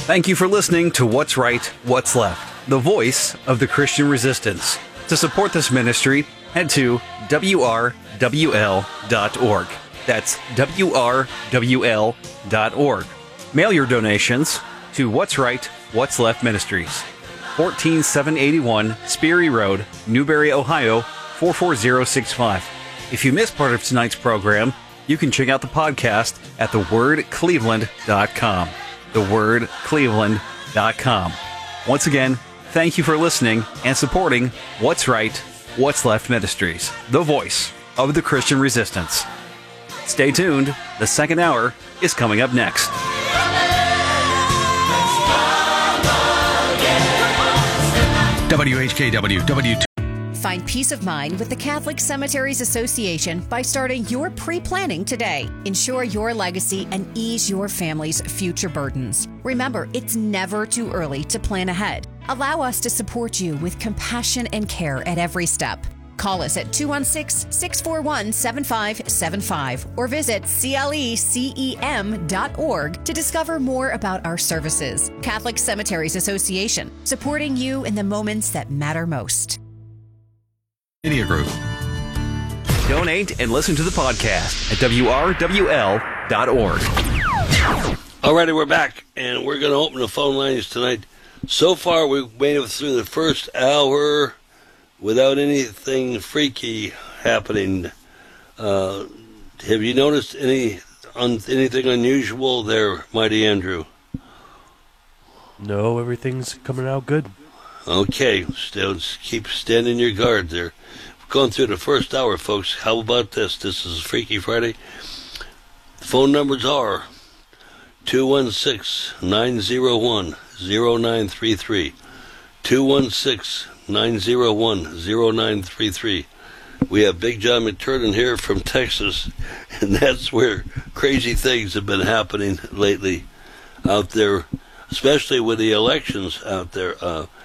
Thank you for listening to What's Right, What's Left, the voice of the Christian resistance. To support this ministry, head to WRWL.org. That's WRWL.org. Mail your donations to What's Right, What's Left Ministries, 14781 Speary Road, Newberry, Ohio, 44065. If you missed part of tonight's program, you can check out the podcast at thewordcleveland.com. thewordcleveland.com. Once again, thank you for listening and supporting What's Right, What's Left Ministries, the voice of the Christian resistance. Stay tuned. The second hour is coming up next. WHKW, W2. Find peace of mind with the Catholic Cemeteries Association by starting your pre-planning today. Ensure your legacy and ease your family's future burdens. Remember, it's never too early to plan ahead. Allow us to support you with compassion and care at every step. Call us at 216-641-7575 or visit clecem.org to discover more about our services. Catholic Cemeteries Association, supporting you in the moments that matter most. Media Group. Donate and listen to the podcast at WRWL.org. All righty, we're back, and we're going to open the phone lines tonight. So far, we've made it through the first hour without anything freaky happening. Have you noticed anything unusual there, Mighty Andrew? No, everything's coming out good. Okay, still keep standing your guard there. Going through the first hour, folks. How about this? This is Freaky Friday. Phone numbers are 216-901-0933. 216-901-0933. We have Big John McTurnan here from Texas, and that's where crazy things have been happening lately out there, especially with the elections out there.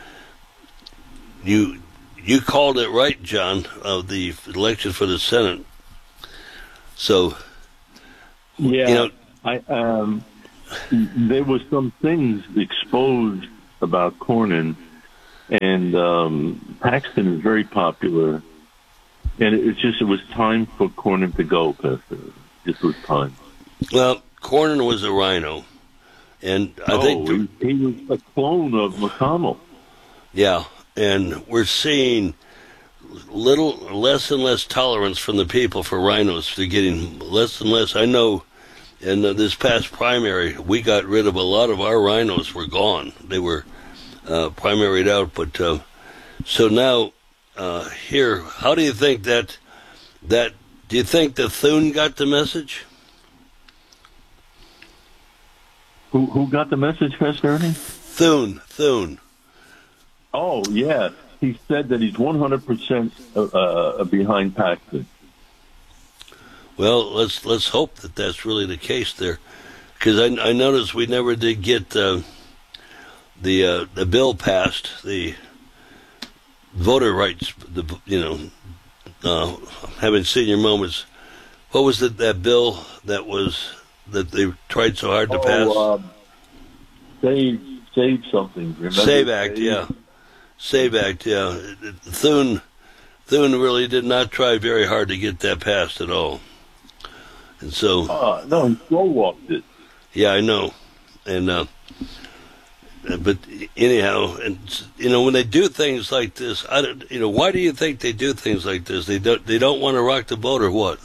You called it right, John, of the election for the Senate. So, yeah, there was some things exposed about Cornyn, and Paxton is very popular, and it was time for Cornyn to go, Pastor. This was time. Well, Cornyn was a rhino, and I think he was a clone of McConnell. Yeah. And we're seeing less and less tolerance from the people for rhinos. They're getting less and less. I know in this past primary, we got rid of a lot of our rhinos were gone. They were primaried out. But so now here, how do you think that do you think the Thune got the message? Who got the message, Pastor Ernie? Thune. Oh, yeah. He said that he's 100% behind Paxton. Well, let's hope that that's really the case there, because I noticed we never did get the bill passed, the voter rights. Having senior moments. What was that bill that they tried so hard to pass? Save something. Remember? Save Act, yeah. Save Act, yeah. Thune really did not try very hard to get that passed at all. And so... no, he slow-walked it. Yeah, I know. And, but anyhow, and when they do things like this, why do you think they do things like this? They don't want to rock the boat or what?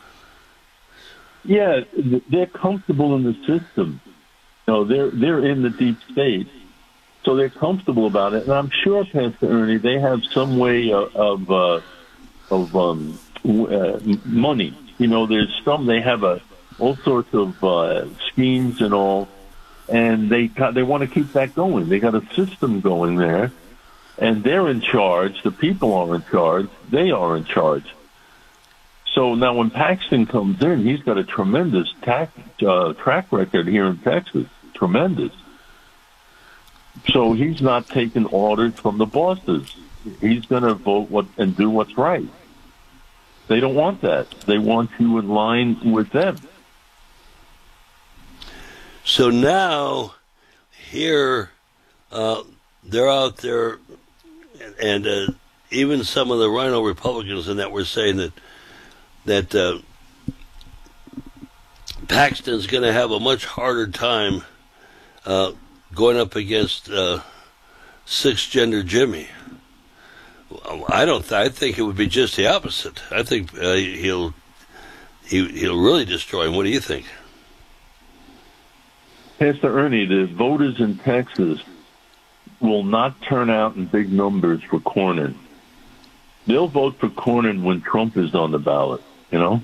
Yeah, they're comfortable in the system. They're in the deep state. So they're comfortable about it, and I'm sure, Pastor Ernie, they have some way of money. There's they have all sorts of schemes and all, and they want to keep that going. They got a system going there, and they're in charge. The people are in charge. They are in charge. So now when Paxton comes in, he's got a tremendous track record here in Texas. Tremendous. So he's not taking orders from the bosses. He's going to vote and do what's right. They don't want that. They want you in line with them. So now here, they're out there, and even some of the Rhino Republicans in that were saying that Paxton's going to have a much harder time going up against cisgender Jimmy. I think it would be just the opposite. I think he'll really destroy him. What do you think? Pastor Ernie, the voters in Texas will not turn out in big numbers for Cornyn. They'll vote for Cornyn when Trump is on the ballot, So,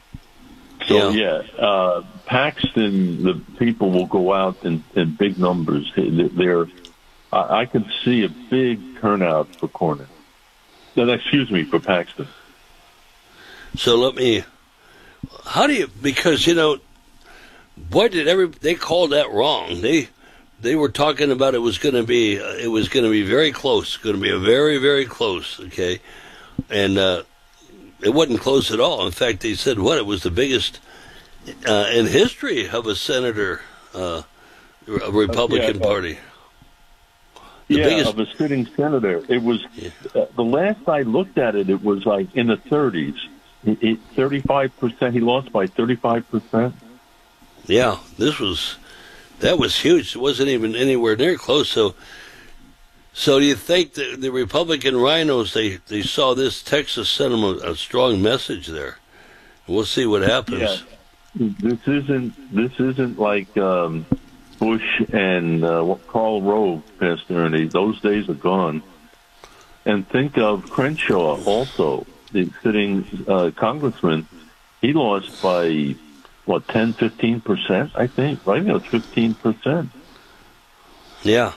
Paxton, the people will go out in big numbers. I can see a big turnout for Cornyn. No, excuse me, for Paxton. So because, boy, they called that wrong. They were talking about it was going to be very close, going to be a very, very close, okay? And it wasn't close at all. In fact, they said, it was the biggest in history of a senator, a Republican Party. Biggest, of a sitting senator. It was, the last I looked at it, it was like in the 30s. 35%, he lost by 35%. Yeah, that was huge. It wasn't even anywhere near close. So do you think that the Republican rhinos, they saw this Texas sent them a strong message there? We'll see what happens. Yeah. This isn't like Bush and Karl Rove, Pastor Ernie. Those days are gone. And think of Crenshaw also, the sitting congressman. He lost by 10-15%, I think. Right? It's 15%. Yeah.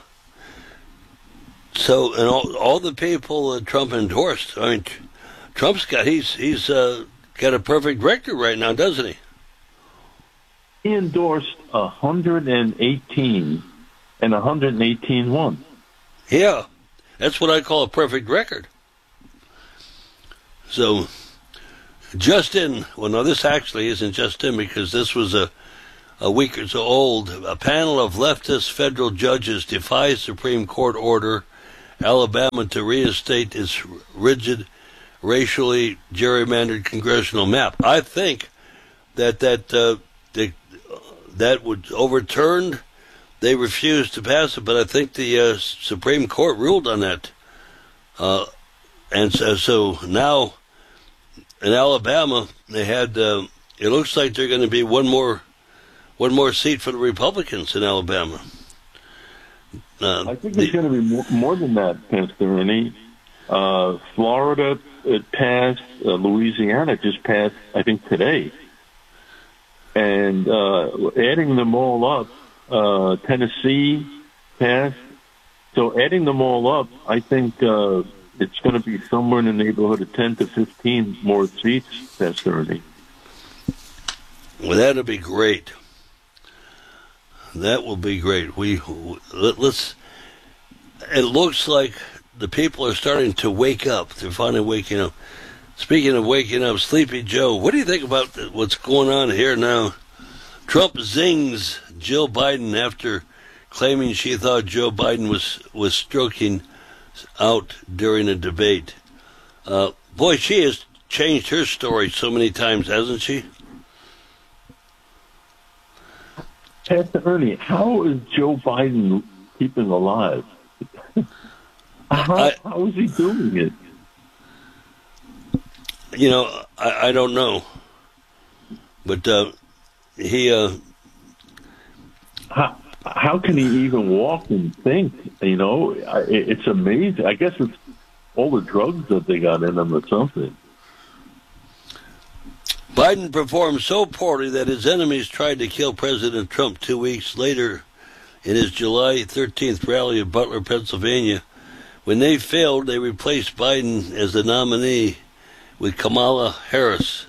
So, and all the people that Trump endorsed, I mean, Trump's got got a perfect record right now, doesn't he? He endorsed 118, and 118 won. Yeah, that's what I call a perfect record. So, just in, this actually isn't just in, because this was a week or so old. A panel of leftist federal judges defies Supreme Court order Alabama to reinstate its rigid, racially gerrymandered congressional map. I think that would overturned. They refused to pass it, but I think the Supreme Court ruled on that. And so now in Alabama, they had. It looks like they're going to be one more seat for the Republicans in Alabama. I think it's going to be more than that, Pastor Ernie. Florida it passed. Louisiana just passed, I think, today. And adding them all up, Tennessee passed. So adding them all up, I think it's going to be somewhere in the neighborhood of 10 to 15 more seats, Pastor Ernie. Well, that'll be great. That will be great. Let's. It looks like the people are starting to wake up. They're finally waking up. Speaking of waking up, Sleepy Joe, what do you think about what's going on here now? Trump zings Jill Biden after claiming she thought Joe Biden was stroking out during a debate. Boy, she has changed her story so many times, hasn't she? Pastor Ernie, how is Joe Biden keeping alive? How is he doing it? I don't know. But he... How can he even walk and think? It's amazing. I guess it's all the drugs that they got in him or something. Biden performed so poorly that his enemies tried to kill President Trump 2 weeks later in his July 13th rally in Butler, Pennsylvania. When they failed, they replaced Biden as the nominee with Kamala Harris.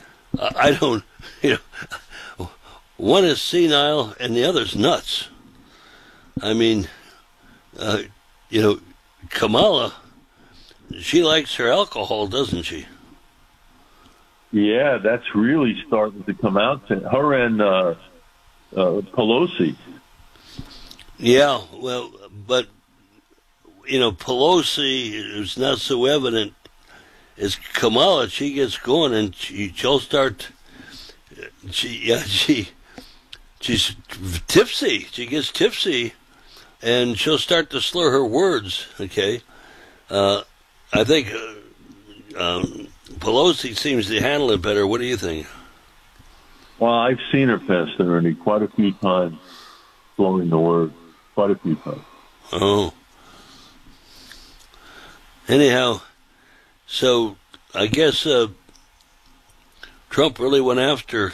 One is senile and the other's nuts. I mean, Kamala, she likes her alcohol, doesn't she? Yeah, that's really starting to come out. Her and Pelosi. Yeah, well, but Pelosi is not so evident as Kamala. She gets going, and she'll start. She's tipsy. She gets tipsy, and she'll start to slur her words. Okay, I think Pelosi seems to handle it better. What do you think? Well, I've seen her, Pastor Ernie, quite a few times, slurring the word, quite a few times. Oh. Anyhow, so I guess Trump really went after,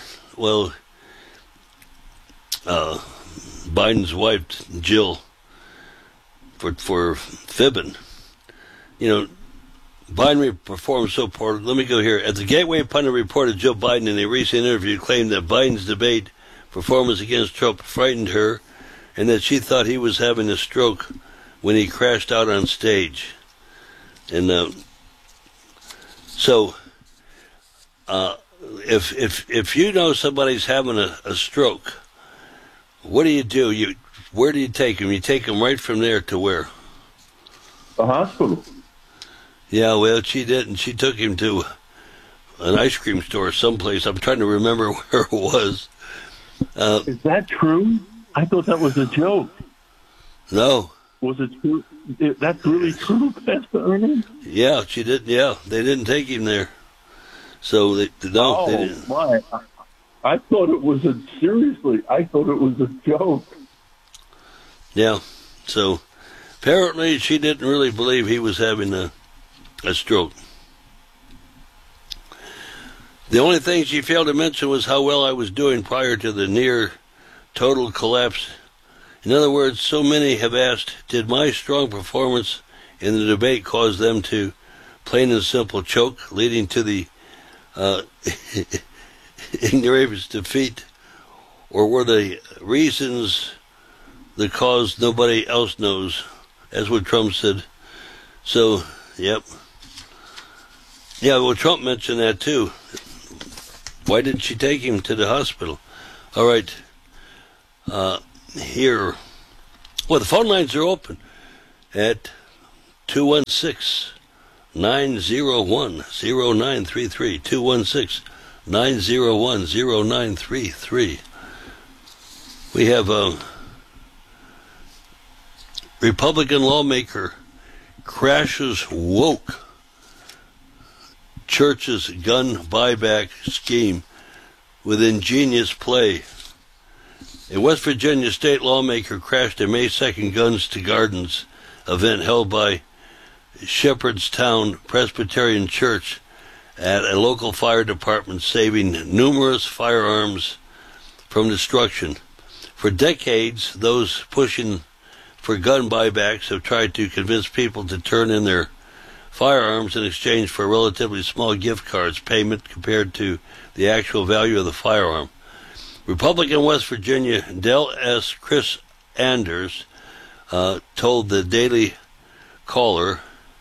Biden's wife, Jill, for fibbing. Biden performed so poorly. Let me go here. As the Gateway pundit reported, Joe Biden in a recent interview claimed that Biden's debate performance against Trump frightened her and that she thought he was having a stroke when he crashed out on stage. And if you know somebody's having a stroke, what do? Where do you take him? You take him right from there to where? The hospital. Yeah, well, she didn't. She took him to an ice cream store someplace. I'm trying to remember where it was. Is that true? I thought that was a joke. No. Was it true? That's really true, Pastor Ernie? Yeah, she did. Yeah, they didn't take him there. So they didn't. My! I thought it was seriously. I thought it was a joke. Yeah. So apparently, she didn't really believe he was having a stroke. The only thing she failed to mention was how well I was doing prior to the near total collapse. In other words, so many have asked, did my strong performance in the debate cause them to plain and simple choke, leading to the ignoramus defeat, or were the reasons the cause nobody else knows? That's what Trump said. So, yep. Yeah, well, Trump mentioned that too. Why didn't she take him to the hospital? All right. Here. Well, the phone lines are open at 216-901-0933. 216-901-0933. We have a Republican lawmaker crashes woke church's gun buyback scheme with ingenious play. A West Virginia state lawmaker crashed a May 2nd Guns to Gardens event held by Shepherdstown Presbyterian Church at a local fire department, saving numerous firearms from destruction. For decades, those pushing for gun buybacks have tried to convince people to turn in their firearms in exchange for relatively small gift cards payment compared to the actual value of the firearm. Republican West Virginia Del S. Chris Anders told the Daily Caller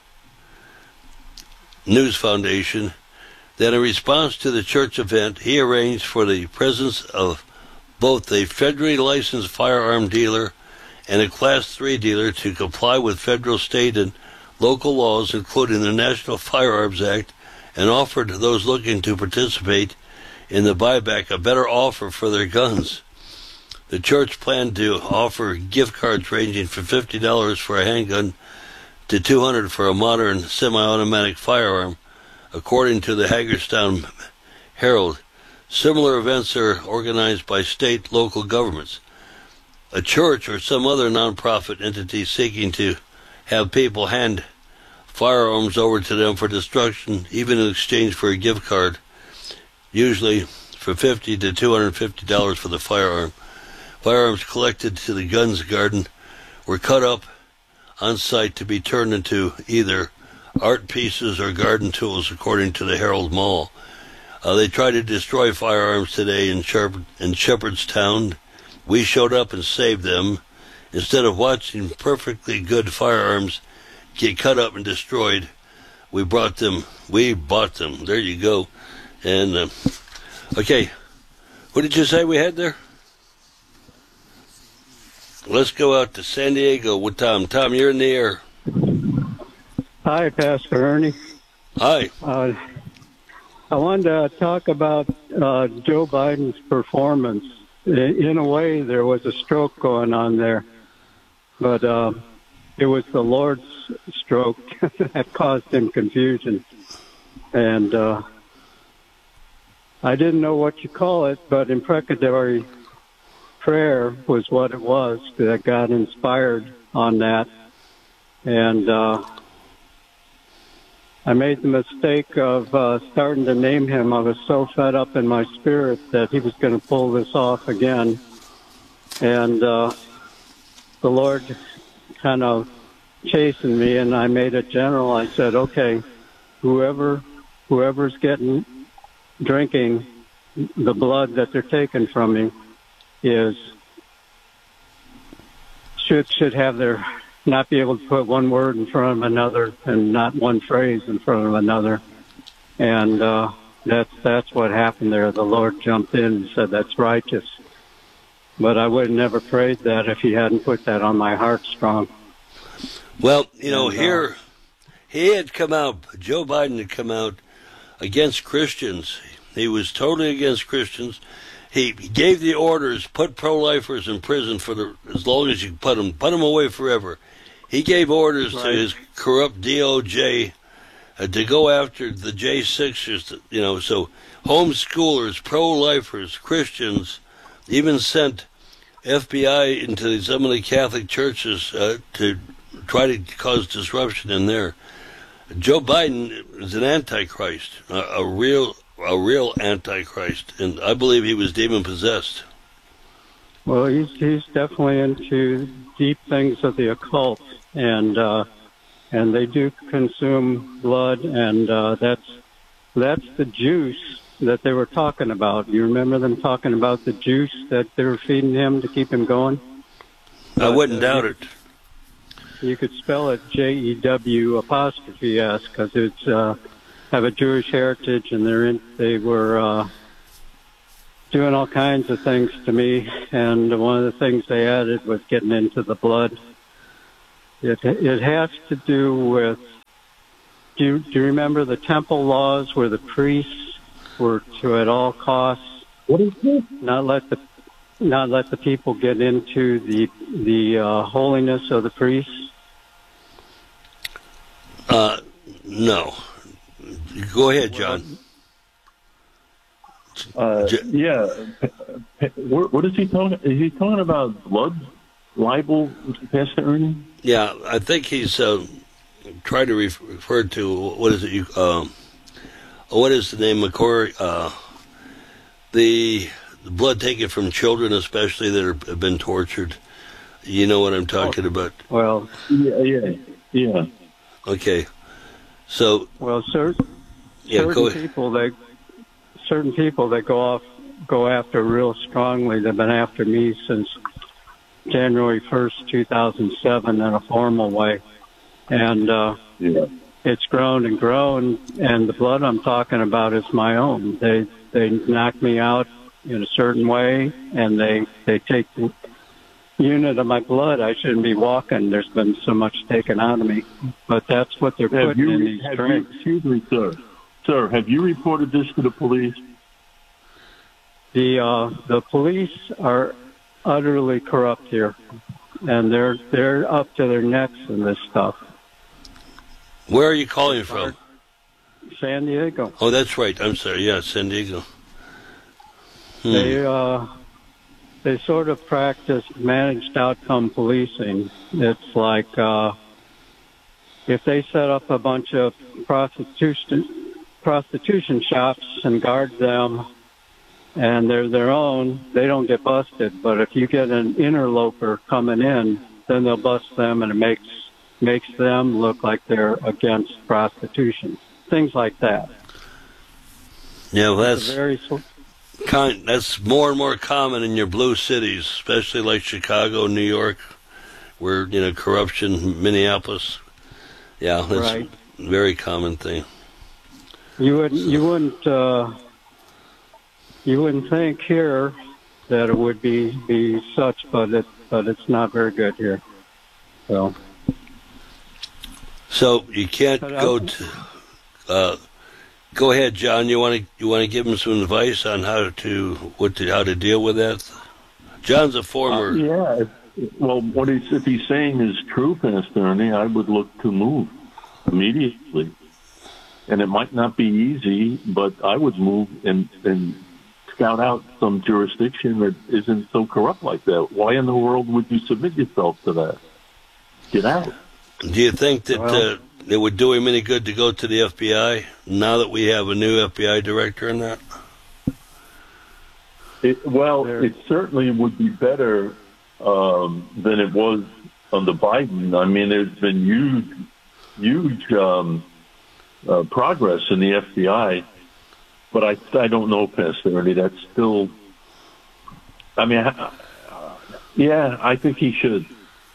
News Foundation that in response to the church event, he arranged for the presence of both a federally licensed firearm dealer and a Class 3 dealer to comply with federal, state, and local laws, including the National Firearms Act, and offered those looking to participate in the buyback a better offer for their guns. The church planned to offer gift cards ranging from $50 for a handgun to $200 for a modern semi-automatic firearm, according to the Hagerstown Herald. Similar events are organized by state, local governments. A church or some other nonprofit entity seeking to have people hand firearms over to them for destruction, even in exchange for a gift card, usually for $50 to $250 for the firearm. Firearms collected to the Guns Garden were cut up on site to be turned into either art pieces or garden tools, according to the Herald Mall. They tried to destroy firearms today in Shepherdstown. We showed up and saved them. Instead of watching perfectly good firearms get cut up and destroyed, we bought them. There you go. And, okay, what did you say we had there? Let's go out to San Diego with Tom. Tom, you're in the air. Hi, Pastor Ernie. Hi. I wanted to talk about Joe Biden's performance. In a way, there was a stroke going on there, but it was the Lord's stroke that caused him confusion. And I didn't know what you call it, but imprecatory prayer was what it was that got inspired on that. And I made the mistake of starting to name him. I was so fed up in my spirit that he was going to pull this off again. And the Lord kind of chastened me, and I made it general. I said, okay, whoever's drinking the blood that they're taking from me should have their not be able to put one word in front of another and not one phrase in front of another. And that's what happened there. The Lord jumped in and said, that's righteous. But I would have never prayed that if he hadn't put that on my heart strong. Well, here he had come out, Joe Biden had come out against Christians. He was totally against Christians. He gave the orders, put pro-lifers in prison for as long as you put them away forever. He gave orders to his corrupt DOJ to go after the J6ers, so homeschoolers, pro-lifers, Christians, even sent FBI into some of the Catholic churches to try to cause disruption in there. Joe Biden is an antichrist, a real antichrist, and I believe he was demon possessed. Well, he's definitely into deep things of the occult, and they do consume blood, and that's the juice that they were talking about. You remember them talking about the juice that they were feeding him to keep him going? I wouldn't doubt it. You could spell it JEW''S because it's have a Jewish heritage, and they were doing all kinds of things to me. And one of the things they added was getting into the blood. It has to do with. Do you remember the temple laws where the priests were to at all costs not let the people get into the holiness of the priests? No. Go ahead, John. Yeah. What is he talking? Is he talking about blood libel, Pastor Ernie? Yeah, I think he's trying to refer to what is it? What is the name, McCoy? The blood taken from children, especially that have been tortured. You know what I'm talking about? Well, yeah. Okay, so certain people that go after real strongly. They've been after me since January 1st, 2007, in a formal way, and it's grown and grown. And the blood I'm talking about is my own. They knock me out in a certain way, and they take the unit of my blood. I shouldn't be walking. There's been so much taken out of me, but that's what they're putting in these drinks. Excuse me, sir. Sir, have you reported this to the police? The police are utterly corrupt here, and they're up to their necks in this stuff. Where are you calling from? San Diego. Oh, that's right. I'm sorry. Yeah, San Diego. They sort of practice managed outcome policing. It's like if they set up a bunch of prostitution shops and guard them, and they're their own, they don't get busted. But if you get an interloper coming in, then they'll bust them, and it makes them look like they're against prostitution. Things like that. Yeah, well, that's more and more common in your blue cities, especially like Chicago, New York, where corruption, Minneapolis. Yeah, that's a very common thing. You wouldn't think here that it would be such, but but it's not very good here. So you can't go to. Go ahead, John. You want to give him some advice on how to deal with that? John's a former. Yeah. Well, if he's saying is true, Pastor Ernie, I would look to move immediately. And it might not be easy, but I would move and scout out some jurisdiction that isn't so corrupt like that. Why in the world would you submit yourself to that? Get out. Do you think that it would do him any good to go to the FBI now that we have a new FBI director in that? It certainly would be better than it was under Biden. I mean, there's been huge progress in the FBI, but I don't know, Pastor Ernie. That's still. I mean, I think he should.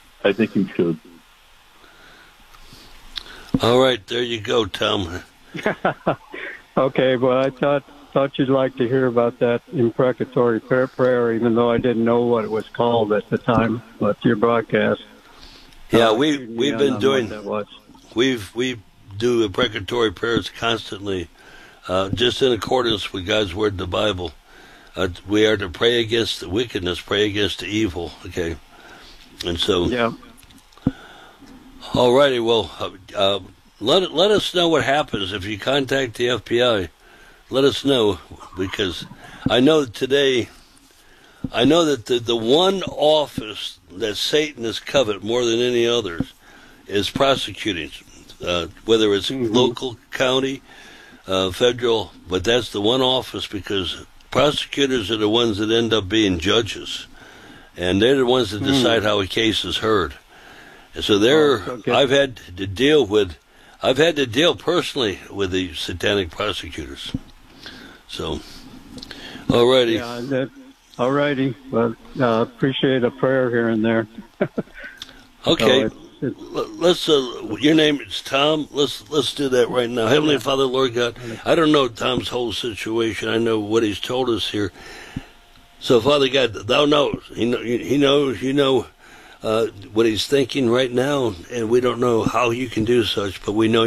All right, there you go, Tom. okay, well, I thought you'd like to hear about that imprecatory prayer, even though I didn't know what it was called at the time. But your broadcast. Yeah, we've been doing. We do imprecatory prayers constantly, just in accordance with God's word, the Bible. We are to pray against the wickedness, pray against the evil. Okay, and so. Yeah. All righty. Well, let us know what happens if you contact the FBI. Let us know, because I know that today. I know that the one office that Satan has coveted more than any others is prosecuting, whether it's local, county, federal, but that's the one office, because prosecutors are the ones that end up being judges, and they're the ones that decide how a case is heard. And so I've had to deal personally with the satanic prosecutors. So, all righty. Yeah, all righty. Well, appreciate a prayer here and there. Okay. Let's. Your name is Tom. Let's do that right now. Heavenly Father, Lord God, I don't know Tom's whole situation. I know what he's told us here. So, Father God, Thou knows. He knows. You know what he's thinking right now, and we don't know how you can do such, but we know